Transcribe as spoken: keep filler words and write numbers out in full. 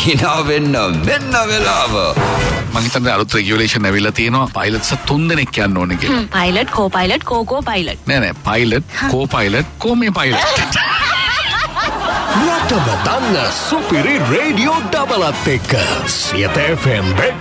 hina wenna menna welawa. මම හිතන්නේ අලුත් රෙගියුලේෂන් ඇවිල්ලා තියෙනවා පයිලට්ස් තුන් දෙනෙක් යන්න ඕනේ කියලා. හ්ම් පයිලට් කෝ පයිලට් කෝ කෝ පයිලට්. නෑ නෑ පයිලට් කෝ පයිලට් කෝ මේ පයිලට්. රටම දන්න සුපිරි රේඩියෝ ඩබලත් එක්ක සියත එෆ් එම්